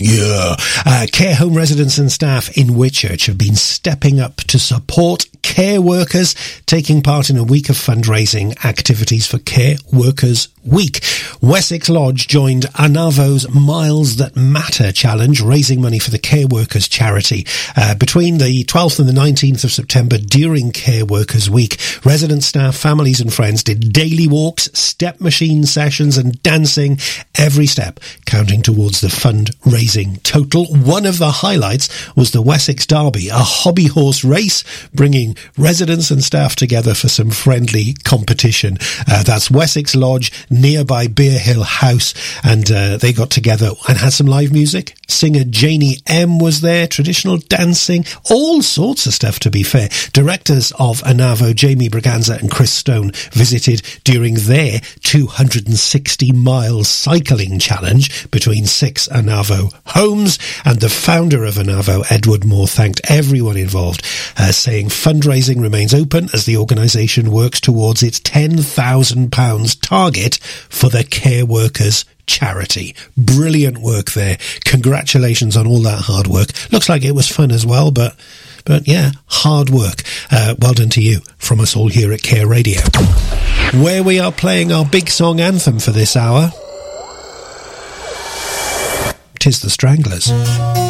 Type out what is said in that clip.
Yeah. Care home residents and staff in Whitchurch have been stepping up to support care workers, taking part in a week of fundraising activities for Care Workers Week. Wessex Lodge joined Anavo's Miles That Matter challenge, raising money for the Care Workers charity. Between the 12th and the 19th of September, during Care Workers Week, residents, staff, families and friends did daily walks, step machine sessions and dancing, every step counting towards the fundraising total. One of the highlights was the Wessex Derby, a hobby horse race, bringing residents and staff together for some friendly competition. That's Wessex Lodge, nearby Beer Hill House, and they got together and had some live music. Singer Janie M was there, traditional dancing, all sorts of stuff, to be fair. Directors of Anavo, Jamie Braganza and Chris Stone, visited during their 260-mile cycling challenge between 6 Anavo homes, and the founder of Anavo, Edward Moore, thanked everyone involved, saying fundraising remains open as the organisation works towards its £10,000 target for the Care Workers charity. Brilliant work there. Congratulations on all that hard work. Looks like it was fun as well, but yeah, hard work. Well done to you from us all here at Care Radio, where we are playing our big song anthem for this hour. 'Tis the Stranglers.